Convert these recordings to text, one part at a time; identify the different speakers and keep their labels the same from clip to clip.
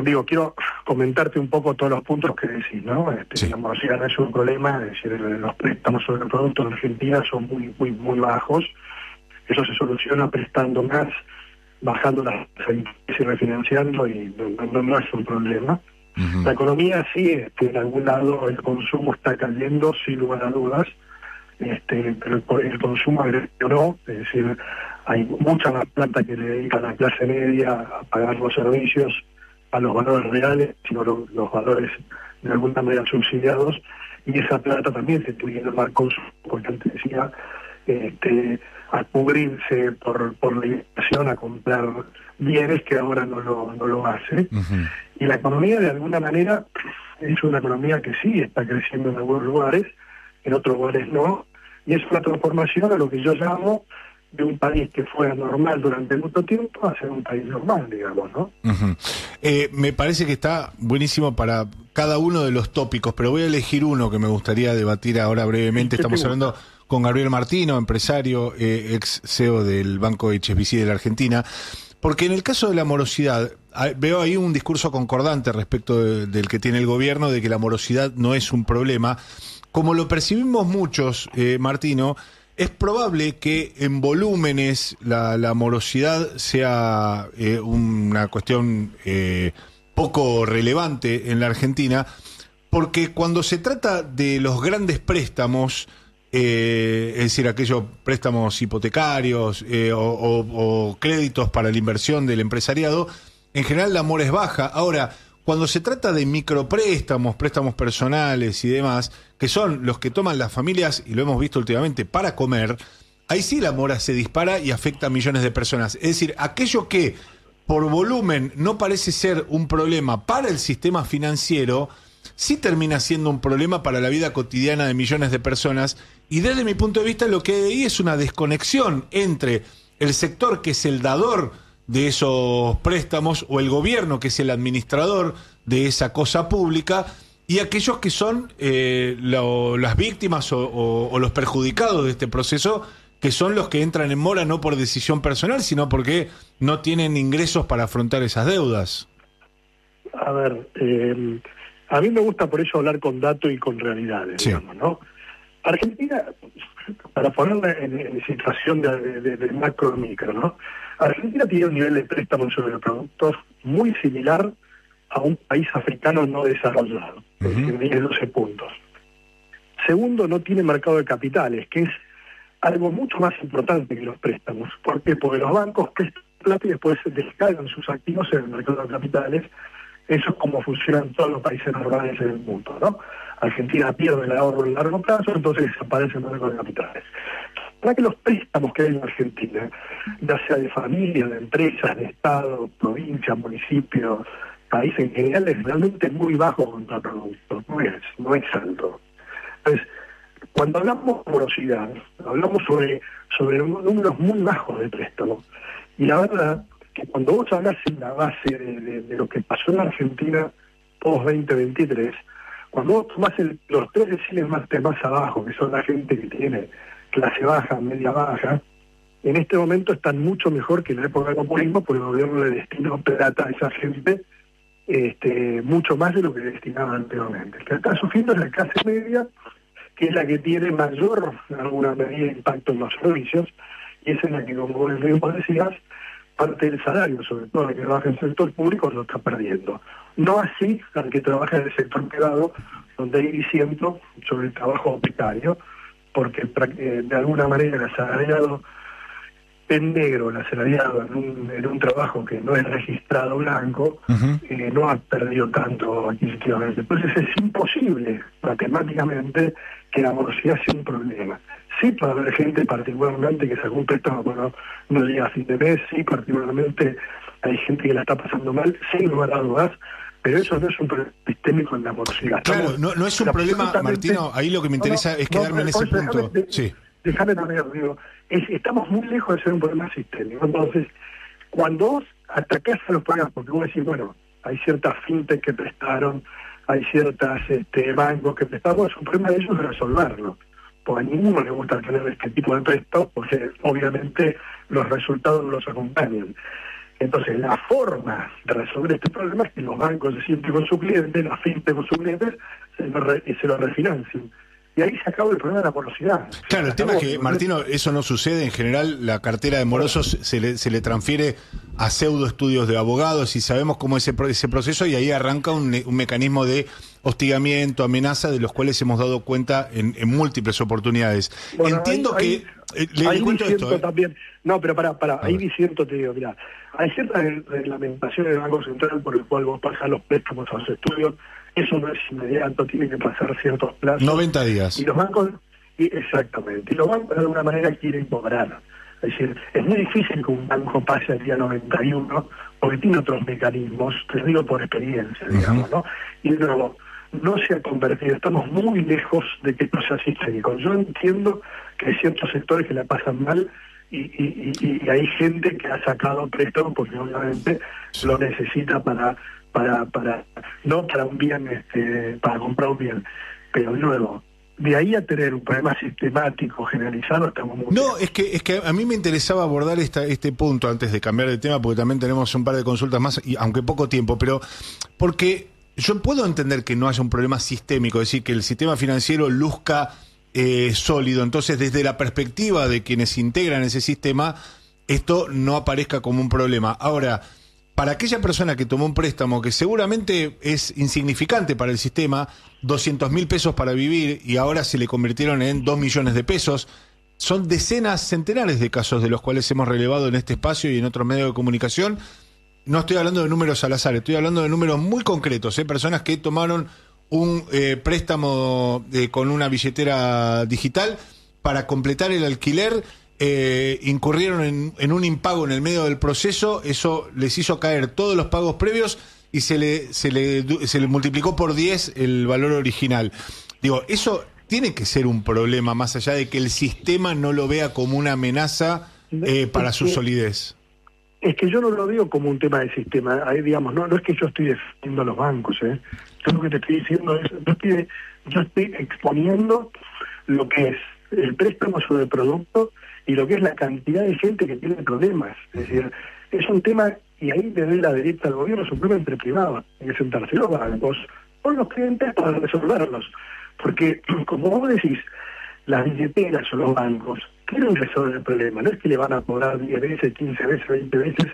Speaker 1: digo, quiero comentarte un poco todos los puntos que decís, ¿no?
Speaker 2: Sí.
Speaker 1: La morosidad no es un problema, es decir, los préstamos sobre el producto en Argentina son muy bajos. Eso se soluciona prestando más, bajando las tasas y refinanciando, y no es un problema.
Speaker 2: Uh-huh.
Speaker 1: La economía sí, en algún lado el consumo está cayendo, sin lugar a dudas, pero el consumo no, es decir, hay mucha más plata que le dedica a la clase media a pagar los servicios, a los valores reales, sino los valores de alguna manera subsidiados, y esa plata también se tiene que llamar consumo, porque antes decía, a cubrirse por la inflación, a comprar bienes que ahora no lo hace.
Speaker 2: Uh-huh.
Speaker 1: Y la economía de alguna manera es una economía que sí está creciendo en algunos lugares, en otros lugares no, y es una transformación a lo que yo llamo de un país que fue anormal durante mucho tiempo a ser un país normal, digamos, ¿no?
Speaker 2: Uh-huh. Me parece que está buenísimo para cada uno de los tópicos, pero voy a elegir uno que me gustaría debatir ahora brevemente. Estamos hablando con Gabriel Martino, empresario, ex CEO del Banco HSBC de la Argentina, porque en el caso de la morosidad, veo ahí un discurso concordante respecto del que tiene el gobierno, de que la morosidad no es un problema. Como lo percibimos muchos, Martino, es probable que en volúmenes la morosidad sea una cuestión poco relevante en la Argentina, porque cuando se trata de los grandes préstamos, es decir, aquellos préstamos hipotecarios o créditos para la inversión del empresariado, en general la mora es baja. Ahora, cuando se trata de micropréstamos, préstamos personales y demás, que son los que toman las familias, y lo hemos visto últimamente, para comer, ahí sí la mora se dispara y afecta a millones de personas. Es decir, aquello que por volumen no parece ser un problema para el sistema financiero, sí termina siendo un problema para la vida cotidiana de millones de personas. Y desde mi punto de vista lo que hay ahí es una desconexión entre el sector que es el dador de esos préstamos, o el gobierno que es el administrador de esa cosa pública, y aquellos que son las víctimas o los perjudicados de este proceso, que son los que entran en mora no por decisión personal, sino porque no tienen ingresos para afrontar esas deudas.
Speaker 1: A ver, a mí me gusta por eso hablar con datos y con realidades,
Speaker 2: sí,
Speaker 1: digamos, ¿no? Argentina, para ponerla en situación de macro micro, ¿no? Argentina tiene un nivel de préstamos sobre los productos muy similar a un país africano no desarrollado, es decir, 10-12 puntos. Segundo, no tiene mercado de capitales, que es algo mucho más importante que los préstamos. ¿Por qué? Porque los bancos prestan plata y después descargan sus activos en el mercado de capitales. Eso es como funcionan todos los países normales en el mundo, ¿no? Argentina pierde el ahorro en largo plazo, entonces desaparece el mercado de capitales. Para que los préstamos que hay en Argentina, ya sea de familia, de empresas, de Estado, provincia, municipio, país en general, es realmente muy bajo contra producto, no es alto. Entonces, cuando hablamos de morosidad, hablamos sobre números muy bajos de préstamos. Y la verdad que cuando vos hablas en la base de lo que pasó en Argentina post-2023, cuando vos tomás los 3 deciles más abajo, que son la gente que tiene clase baja, media baja, en este momento están mucho mejor que en la época del populismo, porque el gobierno le destinó plata a esa gente, mucho más de lo que le destinaba anteriormente. El que está sufriendo es la clase media, que es la que tiene mayor, en alguna medida, impacto en los servicios, y esa es la que, como vos decías, parte del salario, sobre todo el que trabaja en el sector público, lo está perdiendo. No así al que trabaja en el sector privado, donde hay diciendo sobre el trabajo precario, porque de alguna manera el asalariado en negro, el asalariado en un trabajo que no es registrado blanco, no ha perdido tanto adquisitivamente. Entonces es imposible matemáticamente que la morosidad sea un problema. Sí puede haber gente particularmente que sacó un préstamo cuando no llega a fin de mes, sí particularmente hay gente que la está pasando mal, sin lugar a dudas, pero eso no es un problema sistémico en la morosidad.
Speaker 2: Claro, no es un problema, Martino, ahí lo que me interesa es quedarme en ese punto.
Speaker 1: Déjame también, digo, estamos muy lejos de ser un problema sistémico. Entonces, cuando vos atacás a los problemas, porque vos decís, bueno, hay ciertas fintech que prestaron, hay ciertas bancos que prestaron, es un problema de ellos de resolverlo. Porque a ninguno le gusta tener este tipo de préstamos, porque obviamente los resultados no los acompañan. Entonces, la forma de resolver este problema es que los bancos se sienten con sus clientes, las fintech con sus clientes, se lo refinancien. Y ahí se acaba el problema de la morosidad.
Speaker 2: Claro, el tema es que, Martino, eso no sucede. En general, la cartera de morosos se le transfiere a pseudo estudios de abogados y sabemos cómo es ese proceso, y ahí arranca un mecanismo de hostigamiento, amenaza, de los cuales hemos dado cuenta en múltiples oportunidades.
Speaker 1: Bueno,
Speaker 2: Entiendo
Speaker 1: ahí,
Speaker 2: que...
Speaker 1: le
Speaker 2: cuento esto,
Speaker 1: también, no, pero ahí diciendo te digo, mira, hay cierta reglamentación del Banco Central por el cual vos pasás los préstamos a los estudios. Eso no es inmediato, tiene que pasar ciertos plazos.
Speaker 2: 90 días.
Speaker 1: Y los bancos, exactamente, y los bancos de alguna manera quieren cobrar. Es decir, es muy difícil que un banco pase al día 91, porque tiene otros mecanismos, te lo digo por experiencia, digamos, ¿no? Y luego, no se ha convertido, estamos muy lejos de que esto sea sistémico. Yo entiendo que hay ciertos sectores que la pasan mal, y hay gente que ha sacado préstamo porque obviamente lo necesita para no para un bien, para comprar un bien, pero de nuevo, de ahí a tener un problema sistemático generalizado estamos muy
Speaker 2: No, es que a mí me interesaba abordar este punto antes de cambiar de tema, porque también tenemos un par de consultas más, y aunque poco tiempo, pero porque yo puedo entender que no haya un problema sistémico, es decir, que el sistema financiero luzca sólido. Entonces, desde la perspectiva de quienes integran ese sistema, esto no aparezca como un problema. Ahora, para aquella persona que tomó un préstamo que seguramente es insignificante para el sistema, 200.000 pesos para vivir, y ahora se le convirtieron en 2 millones de pesos, son decenas, centenares de casos de los cuales hemos relevado en este espacio y en otros medios de comunicación. No estoy hablando de números al azar, estoy hablando de números muy concretos, personas que tomaron un préstamo con una billetera digital para completar el alquiler. Incurrieron en un impago en el medio del proceso, eso les hizo caer todos los pagos previos y se le multiplicó por 10 el valor original. Digo, eso tiene que ser un problema, más allá de que el sistema no lo vea como una amenaza para su solidez.
Speaker 1: Es que yo no lo veo como un tema de sistema. Ahí, digamos, no es que yo estoy defendiendo a los bancos, Yo lo que te estoy diciendo es, yo estoy exponiendo lo que es el préstamo sobre el producto y lo que es la cantidad de gente que tiene problemas. Es decir, es un tema, y ahí le doy la derecha al gobierno, es un problema entre privados. Hay que sentarse los bancos con los clientes para resolverlos. Porque, como vos decís, las billeteras o los bancos quieren resolver el problema. No es que le van a cobrar 10 veces, 15 veces, 20 veces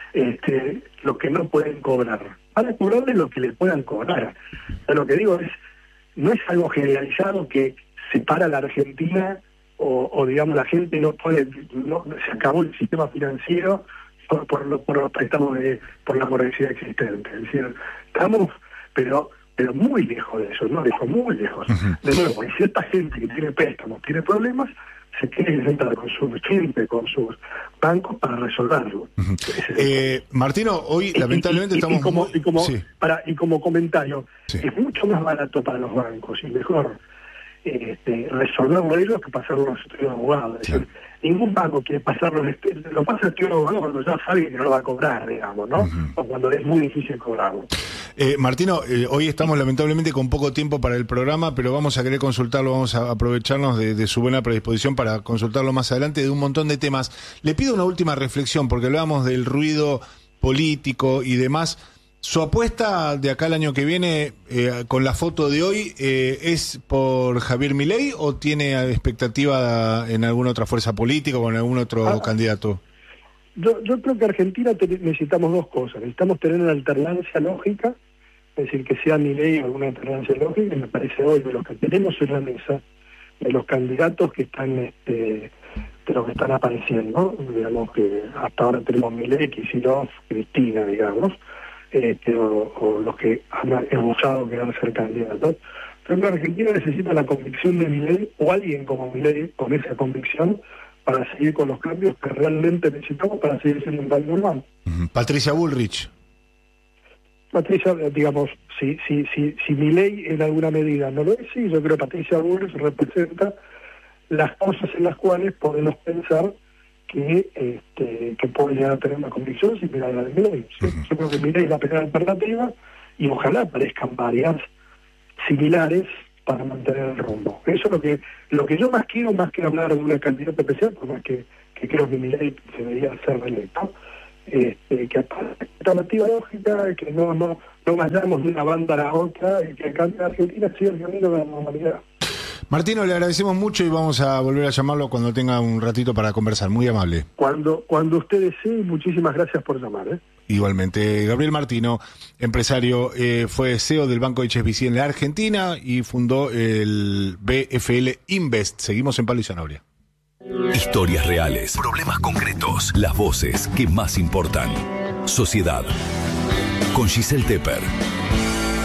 Speaker 1: lo que no pueden cobrar. Van a cobrarle lo que le puedan cobrar. O sea, lo que digo es, no es algo generalizado que separa a la Argentina o digamos la gente no puede, se acabó el sistema financiero por los préstamos por la morosidad existente. Es decir, estamos pero muy lejos de eso, muy lejos. De nuevo, hay cierta gente que tiene préstamos, tiene problemas, se tiene que sentar con su gente, con sus bancos para resolverlo.
Speaker 2: Martino, hoy lamentablemente estamos...
Speaker 1: Y como comentario,
Speaker 2: sí,
Speaker 1: es mucho más barato para los bancos y mejor resolverlo ellos que pasarlo a los estudios de abogados. Es decir, ningún banco quiere pasarlo, lo pasa al estudio de abogados cuando ya sabe que no lo va a cobrar, digamos, ¿no? O cuando es muy difícil cobrarlo.
Speaker 2: Martino, hoy estamos lamentablemente con poco tiempo para el programa, pero vamos a querer consultarlo, vamos a aprovecharnos de su buena predisposición para consultarlo más adelante de un montón de temas. Le pido una última reflexión, porque hablábamos del ruido político y demás. ¿Su apuesta de acá al año que viene, con la foto de hoy, es por Javier Milei o tiene expectativa en alguna otra fuerza política o en algún otro candidato?
Speaker 1: Yo creo que Argentina necesitamos dos cosas. Necesitamos tener una alternancia lógica, es decir, que sea Milei o alguna alternancia lógica, y me parece hoy de los que tenemos en la mesa, de los candidatos que están de los que están apareciendo, digamos que hasta ahora tenemos Milei, Kicillof, Cristina, digamos, o los que han esbozado querer ser candidatos. Pero Argentina necesita la convicción de Milei o alguien como Milei con esa convicción para seguir con los cambios que realmente necesitamos para seguir siendo un país normal.
Speaker 2: Patricia Bullrich.
Speaker 1: Patricia, digamos, si Milei en alguna medida no lo es, sí, yo creo que Patricia Bullrich representa las cosas en las cuales podemos pensar que puede llegar a tener una convicción similar a la de Milei. Yo creo que Milei es la primera alternativa y ojalá aparezcan varias similares para mantener el rumbo. Eso es lo que yo más quiero hablar de una candidata especial, por más que creo que Milei debería ser reelecto, que alternativa lógica, que no vayamos de una banda a la otra, y que acá en Argentina siga el camino de la normalidad.
Speaker 2: Martino, le agradecemos mucho y vamos a volver a llamarlo cuando tenga un ratito para conversar. Muy amable.
Speaker 1: Cuando usted desee, muchísimas gracias por llamar.
Speaker 2: Igualmente, Gabriel Martino, empresario, fue CEO del Banco HSBC en la Argentina y fundó el BFL Invest. Seguimos en Palo y Zanahoria.
Speaker 3: Historias reales, problemas concretos, las voces que más importan. Sociedad, con Giselle Tepper.